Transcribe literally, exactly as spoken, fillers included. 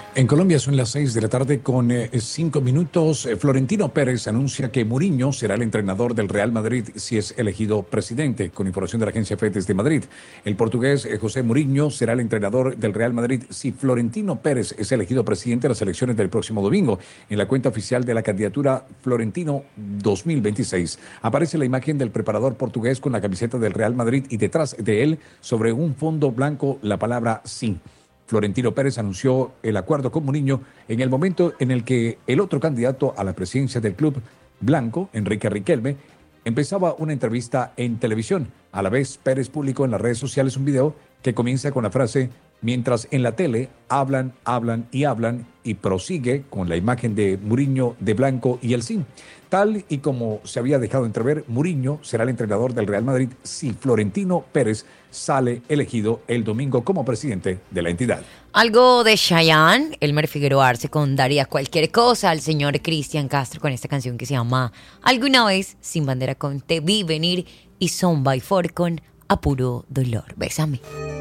En Colombia son las seis de la tarde con eh, cinco minutos. Eh, Florentino Pérez anuncia que Mourinho será el entrenador del Real Madrid si es elegido presidente, con información de la agencia F E desde Madrid. El portugués eh, José Mourinho será el entrenador del Real Madrid si Florentino Pérez es elegido presidente de las elecciones del próximo domingo. En la cuenta oficial de la candidatura Florentino dos mil veintiséis aparece la imagen del preparador portugués con la camiseta del Real Madrid y detrás de él, sobre un fondo blanco, la palabra sí. Florentino Pérez anunció el acuerdo con Mourinho en el momento en el que el otro candidato a la presidencia del club blanco, Enrique Riquelme, empezaba una entrevista en televisión. A la vez, Pérez publicó en las redes sociales un video que comienza con la frase: mientras en la tele hablan, hablan y hablan, y prosigue con la imagen de Mourinho de blanco y el sí. Tal y como se había dejado entrever, Mourinho será el entrenador del Real Madrid si Florentino Pérez sale elegido el domingo como presidente de la entidad. Algo de Chayanne, Elmer Figueroa Arce con Daría Cualquier Cosa, al señor Cristian Castro con esta canción que se llama Alguna Vez, Sin Bandera con Te Vi Venir, y Son by Four con A Puro Dolor. Bésame.